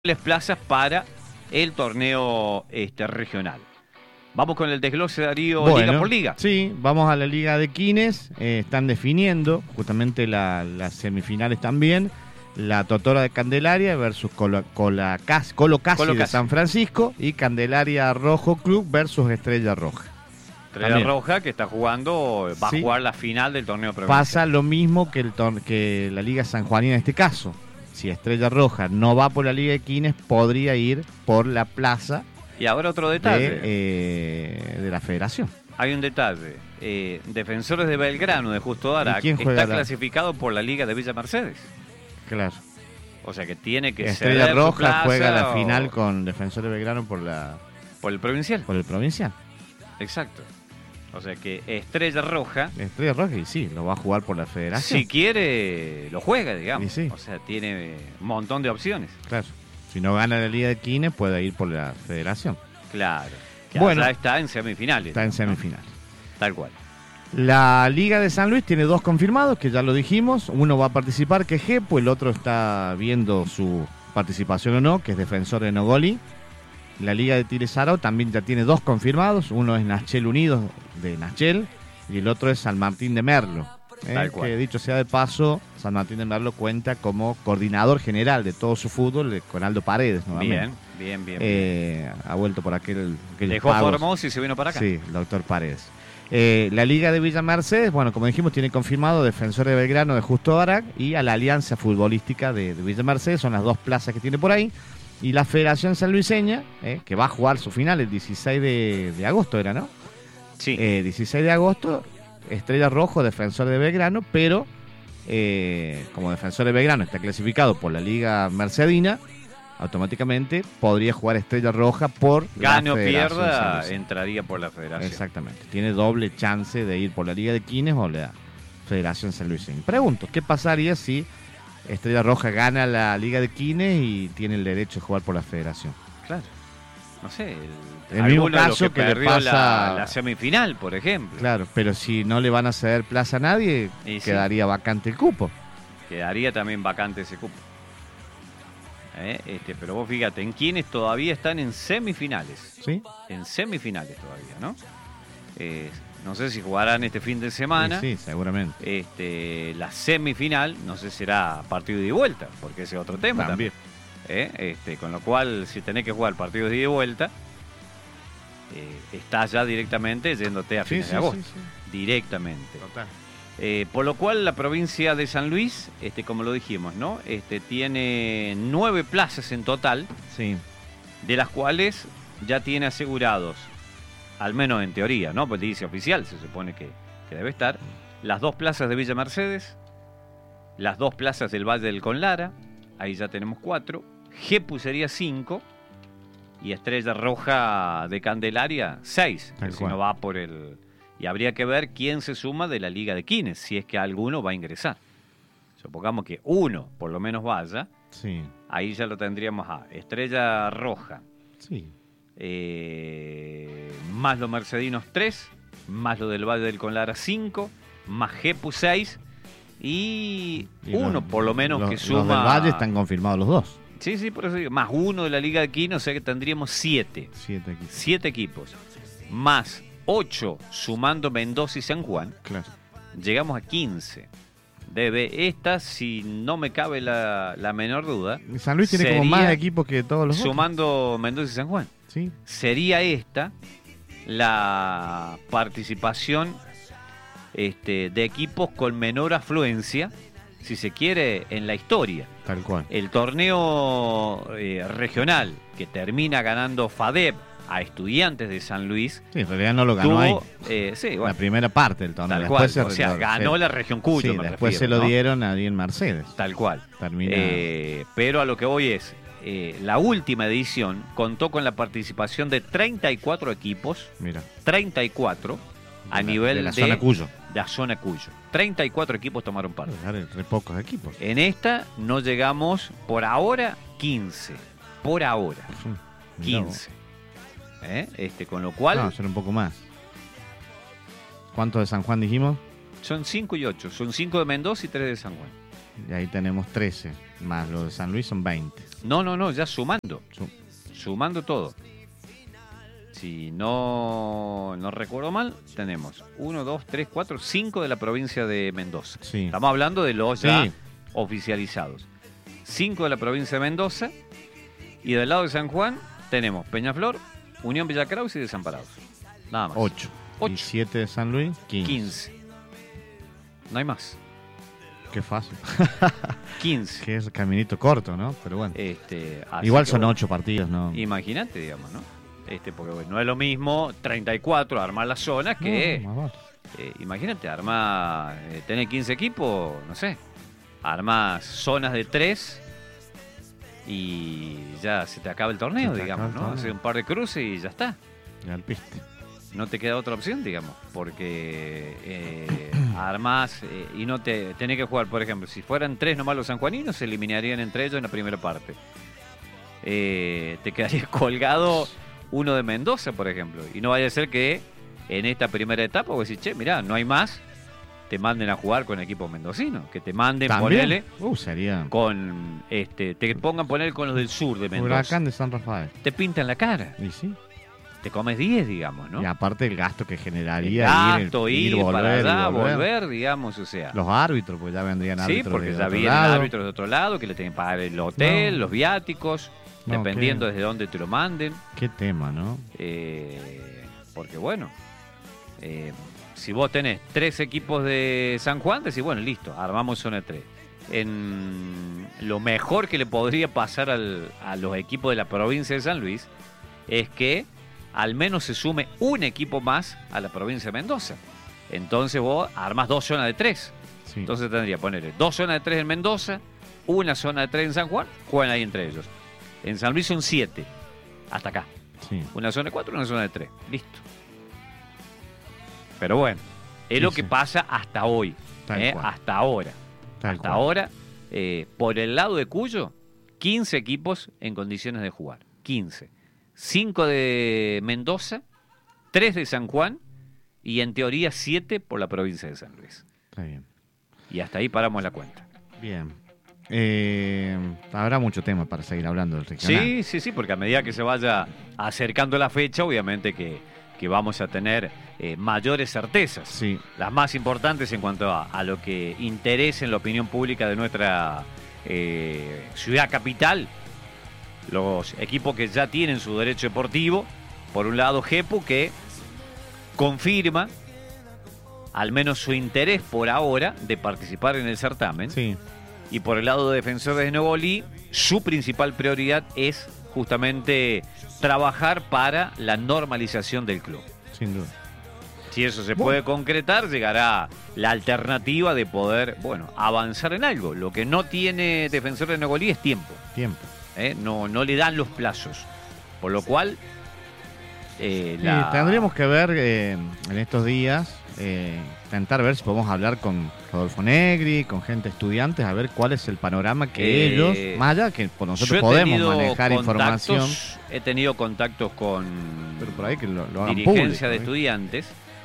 plazas para el torneo regional. Vamos con el desglose, Darío, bueno, liga por liga. Sí, vamos a la liga de Quines. Están definiendo justamente las semifinales también. La Totora de Candelaria versus Colo Casi de San Francisco y Candelaria Rojo Club versus Estrella Roja. Estrella Roja que está jugando, va a jugar la final del torneo provincial. Pasa lo mismo que la Liga Sanjuanina en este caso. Si Estrella Roja no va por la Liga de Quines, podría ir por la plaza. Y ahora otro detalle de la federación. Hay un detalle. Defensores de Belgrano, de Justo Darac, está clasificado por la Liga de Villa Mercedes. Claro. O sea que tiene que ser. Estrella Roja juega la final con Defensores de Belgrano por el provincial. Por el provincial. Exacto. O sea que Estrella Roja, y sí, lo va a jugar por la federación. Si quiere, lo juega, digamos. Sí. O sea, tiene un montón de opciones. Claro. Si no gana la Liga de Quines, puede ir por la federación. Claro. Que bueno, está en semifinales. Está en semifinales. Tal cual. La Liga de San Luis tiene 2 confirmados, que ya lo dijimos. Uno va a participar, que es Gepo, el otro está viendo su participación o no, que es Defensor de Nogoli. La Liga de Tilesaro también ya tiene 2 confirmados. Uno es Nachel Unidos de Nachel y el otro es San Martín de Merlo. Que dicho sea de paso, San Martín de Merlo cuenta como coordinador general de todo su fútbol con Aldo Paredes nuevamente. Bien. Ha vuelto por aquel dejó Formosa y se vino para acá. Sí, el doctor Paredes. La Liga de Villa Mercedes, bueno, como dijimos, tiene confirmado Defensor de Belgrano de Justo Darac y a la Alianza Futbolística de Villa Mercedes. Son las 2 plazas que tiene por ahí. Y la Federación Sanluiseña, que va a jugar su final el 16 de agosto, ¿era, no? Sí. 16 de agosto, Estrella Rojo, Defensor de Belgrano, pero como Defensor de Belgrano está clasificado por la Liga Mercedina, automáticamente podría jugar Estrella Roja por Gane o pierda, entraría por la Federación. Exactamente. Tiene doble chance de ir por la Liga de Quines o la Federación Sanluiseña. Pregunto, ¿qué pasaría si Estrella Roja gana la Liga de Quines y tiene el derecho de jugar por la federación? Claro. No sé. El mismo caso que le pasa la semifinal, por ejemplo. Claro, pero si no le van a ceder plaza a nadie, quedaría vacante el cupo. Quedaría también vacante ese cupo. Pero vos fíjate, en Quines todavía están en semifinales. ¿Sí? En semifinales todavía, ¿no? No sé si jugarán este fin de semana. Sí, seguramente. La semifinal, no sé si será partido de ida y vuelta, porque ese es otro tema también. Con lo cual, si tenés que jugar partidos de ida y vuelta, estás ya directamente yéndote a finales de agosto. Sí. Directamente. Total. Por lo cual, la provincia de San Luis, como lo dijimos, ¿no? Tiene 9 plazas en total, de las cuales ya tiene asegurados, al menos en teoría, ¿no? Pues dice oficial, se supone que debe estar, las 2 plazas de Villa Mercedes, las 2 plazas del Valle del Conlara, ahí ya tenemos 4, Gepu sería 5, y Estrella Roja de Candelaria 6, si no va por el... Y habría que ver quién se suma de la Liga de Quines, si es que alguno va a ingresar. Supongamos que uno por lo menos vaya, ahí ya lo tendríamos a Estrella Roja. Sí. Más los Mercedinos 3, más lo del Valle del Conlara 5, más Gepu 6 y uno por lo menos que suma... Los del Valle están confirmados los 2. Sí, por eso digo, más uno de la Liga de Quines, o sea que tendríamos 7. 7 equipos. Más 8 sumando Mendoza y San Juan. Claro. Llegamos a 15. Esta, si no me cabe la menor duda, San Luis tiene como más equipos que todos los sumando Mendoza y San Juan. Sí. Sería esta la participación de equipos con menor afluencia, si se quiere, en la historia. Tal cual. El torneo regional que termina ganando FADEP a Estudiantes de San Luis. Sí, en realidad no lo ganó ahí. La primera parte del torneo. Después ganó la región Cuyo. Después se lo dieron a Dien Mercedes. Tal cual. Pero a lo que voy es, la última edición contó con la participación de 34 equipos. Mira. 34 a nivel de la zona Cuyo. De la zona Cuyo. 34 equipos tomaron parte. Re pocos equipos. En esta no llegamos, por ahora, 15. Por ahora. 15. Con lo cual... No, son un poco más. ¿Cuántos de San Juan dijimos? Son 5 y 8. Son 5 de Mendoza y 3 de San Juan. Y ahí tenemos 13. Más lo de San Luis son 20. No, ya sumando. Sumando todo. Si no recuerdo mal, tenemos 1, 2, 3, 4, 5 de la provincia de Mendoza. Sí. Estamos hablando de los ya oficializados. 5 de la provincia de Mendoza. Y del lado de San Juan tenemos Peñaflor, Unión Villa Krause y Desamparados. Nada más. 8. Y 7 de San Luis, 15. No hay más. Qué fácil. 15. Que es caminito corto, ¿no? Pero bueno. Así igual son 8 partidos, ¿no? Imagínate, digamos, ¿no? Porque bueno, no es lo mismo 34 armar las zonas que... imagínate, tener 15 equipos, no sé. Armás zonas de 3 y ya se te acaba el torneo, digamos, ¿no? Hace un par de cruces y ya está. Ya el piste. No te queda otra opción, digamos, porque armás y no tenés que jugar, por ejemplo, si fueran 3 nomás los sanjuaninos, se eliminarían entre ellos en la primera parte. Te quedaría colgado uno de Mendoza, por ejemplo, y no vaya a ser que en esta primera etapa vos decís, che, mirá, no hay más, te manden a jugar con equipos mendocinos, que te manden, ponele, sería... con, te pongan poner con los del sur de Mendoza. Huracán de San Rafael. Te pintan la cara. Y sí. Te comes 10, digamos, ¿no? Y aparte el gasto que generaría ir volver, para allá, volver, digamos, o sea. Los árbitros, pues ya vendrían árbitros. Sí, porque ya vienen árbitros de otro lado, que le tienen que pagar el hotel, los viáticos, dependiendo desde dónde te lo manden. Qué tema, ¿no? Porque bueno, si vos tenés 3 equipos de San Juan, decís, bueno, listo, armamos zona 3. Lo mejor que le podría pasar a los equipos de la provincia de San Luis es que al menos se sume un equipo más a la provincia de Mendoza. Entonces vos armás 2 zonas de 3. Sí. Entonces tendría que ponerle 2 zonas de 3 en Mendoza, una zona de 3 en San Juan, juegan ahí entre ellos. En San Luis son 7, hasta acá. Sí. Una zona de 4, una zona de 3. Listo. Pero bueno, es lo que pasa hasta hoy. Hasta ahora. Hasta ahora, por el lado de Cuyo, 15 equipos en condiciones de jugar. 15. 5 de Mendoza, 3 de San Juan y en teoría 7 por la provincia de San Luis. Está bien. Y hasta ahí paramos la cuenta. Bien. Habrá mucho tema para seguir hablando del regional. Sí, porque a medida que se vaya acercando la fecha, obviamente que vamos a tener mayores certezas. Sí. Las más importantes en cuanto a lo que interesa en la opinión pública de nuestra ciudad capital. Los equipos que ya tienen su derecho deportivo, por un lado GEPU, que confirma al menos su interés por ahora de participar en el certamen. Sí. Y por el lado de Defensores de Nogoyá, su principal prioridad es justamente trabajar para la normalización del club. Sin duda. Si eso se puede concretar, llegará la alternativa de poder, avanzar en algo. Lo que no tiene Defensores de Nogoyá es tiempo. No le dan los plazos. Por lo cual... tendríamos que ver en estos días, intentar ver si podemos hablar con Rodolfo Negri, con gente estudiantes, a ver cuál es el panorama que ellos, más allá que por nosotros podemos manejar información. He tenido contactos con pero por ahí que lo dirigencia de estudiantes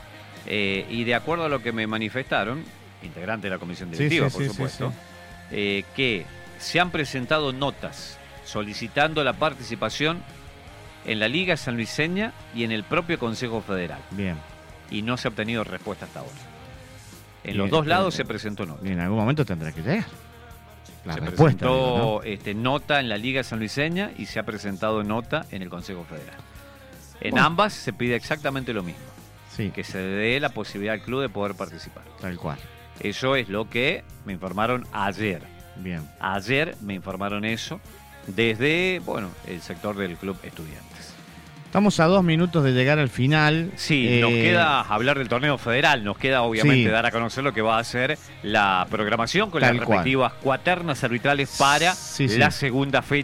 y de acuerdo a lo que me manifestaron, integrante de la comisión directiva, por supuesto, que se han presentado notas solicitando la participación en la Liga Sanluiseña y en el propio Consejo Federal. Bien. Y no se ha obtenido respuesta hasta ahora. En los dos lados se presentó nota. Y en algún momento tendrá que llegar la se respuesta. Presentó nota en la Liga Sanluiseña y se ha presentado nota en el Consejo Federal. En ambas se pide exactamente lo mismo. Sí. Que se dé la posibilidad al club de poder participar. Tal cual. Eso es lo que me informaron ayer. Bien. Ayer me informaron eso desde, el sector del Club Estudiantes. Estamos a 2 minutos de llegar al final. Sí, nos queda hablar del torneo federal, nos queda obviamente dar a conocer lo que va a ser la programación con las respectivas cuaternas arbitrales para la segunda fecha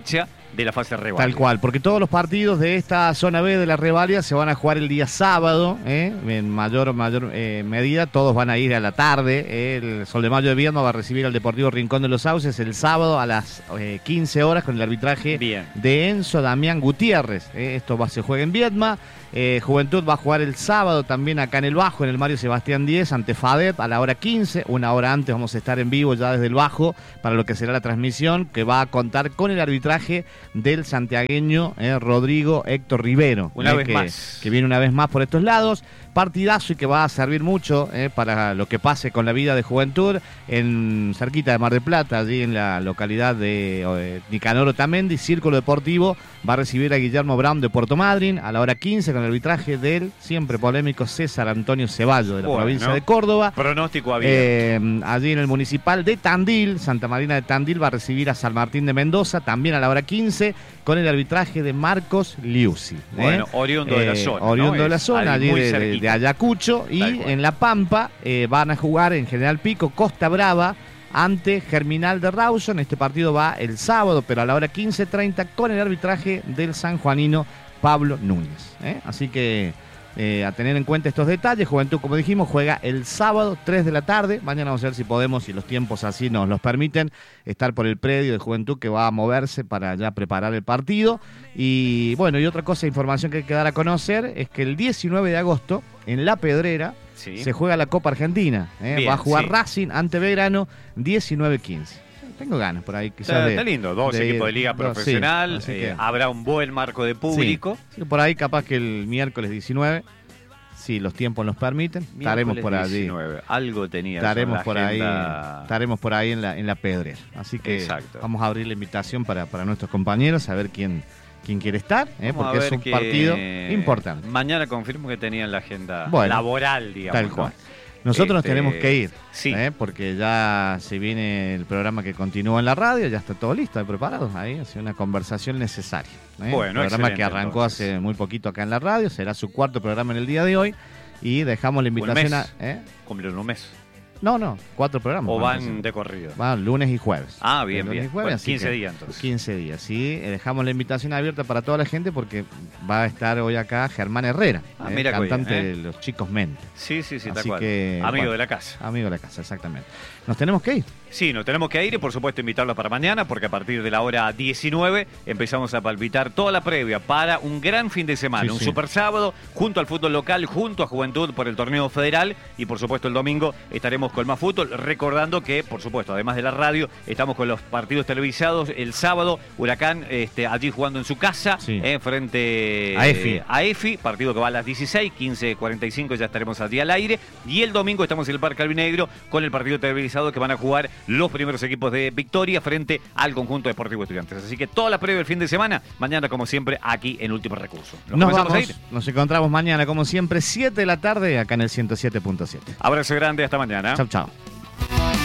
de la fase reválida. Tal cual, porque todos los partidos de esta zona B de la reválida se van a jugar el día sábado, en mayor medida, todos van a ir a la tarde. El Sol de Mayo de Viedma va a recibir al Deportivo Rincón de los Sauces el sábado a las 15 horas con el arbitraje de Enzo Damián Gutiérrez. Esto se juega en Viedma. Juventud va a jugar el sábado también acá en el Bajo, en el Mario Sebastián 10, ante FADEP a la hora 15. Una hora antes vamos a estar en vivo ya desde el Bajo para lo que será la transmisión, que va a contar con el arbitraje del santiagueño Rodrigo Héctor Rivero. Una vez más. Que viene una vez más por estos lados. Partidazo y que va a servir mucho para lo que pase con la vida de Juventud en cerquita de Mar del Plata, allí en la localidad de Nicanor Otamendi. Círculo Deportivo va a recibir a Guillermo Brown de Puerto Madryn a la hora 15 con el arbitraje del siempre polémico César Antonio Ceballo de la provincia de Córdoba. Pronóstico abierto. Allí en el municipal de Tandil, Santa Marina de Tandil va a recibir a San Martín de Mendoza también a la hora 15 con el arbitraje de Marcos Liuzzi. Bueno, oriundo de la zona. Oriundo de la zona, allí de Ayacucho. Y en La Pampa van a jugar en General Pico, Costa Brava, ante Germinal de Rawson. Este partido va el sábado, pero a la hora 15:30 con el arbitraje del sanjuanino Pablo Núñez. Así que a tener en cuenta estos detalles. Juventud, como dijimos, juega el sábado 3 de la tarde. Mañana vamos a ver si podemos, si los tiempos así nos los permiten, estar por el predio de Juventud, que va a moverse para ya preparar el partido. Y bueno, y otra cosa, información que hay que dar a conocer, es que el 19 de agosto en La Pedrera se juega la Copa Argentina. Va a jugar Racing ante Belgrano 19-15. Tengo ganas por ahí, quizás. Está lindo, dos equipos de liga profesional, habrá un buen marco de público. Sí, por ahí capaz que el miércoles 19, si los tiempos nos permiten, estaremos por allí. 19, algo tenía. Estaremos por ahí en la Pedrera. Así que vamos a abrir la invitación para nuestros compañeros, a ver quién quiere estar, porque es un partido importante. Mañana confirmo que tenían la agenda laboral, digamos. Tal cual. Nosotros nos tenemos que ir, porque ya se viene el programa que continúa en la radio, ya está todo listo, preparado. Ahí hace una conversación necesaria. Bueno, el programa que arrancó hace muy poquito acá en la radio, será su cuarto programa en el día de hoy y dejamos la invitación a... Cumplieron un mes. No, 4 programas. ¿O van de corrido? Van lunes y jueves. Ah, bien. Lunes y jueves, 15 días entonces. 15 días, sí. Dejamos la invitación abierta para toda la gente porque va a estar hoy acá Germán Herrera, cantante de Los Chicos Mente. Sí, tal cual. Que, amigo de la casa. Amigo de la casa, exactamente. ¿Nos tenemos que ir? Sí, nos tenemos que ir y por supuesto invitarlos para mañana, porque a partir de la hora 19 empezamos a palpitar toda la previa para un gran fin de semana, un super sábado junto al fútbol local, junto a Juventud por el torneo federal y por supuesto el domingo estaremos con más fútbol, recordando que por supuesto además de la radio estamos con los partidos televisados el sábado, Huracán allí jugando en su casa frente a EFI, partido que va a las 16, 15:45 ya estaremos allí al aire y el domingo estamos en el Parque Albinegro con el partido televisado que van a jugar los primeros equipos de Victoria frente al conjunto Deportivo Estudiantes. Así que toda la previa del fin de semana, mañana como siempre aquí en Último Recurso. Nos encontramos mañana como siempre 7 de la tarde acá en el 107.7. Abrazo grande, hasta mañana. Chau.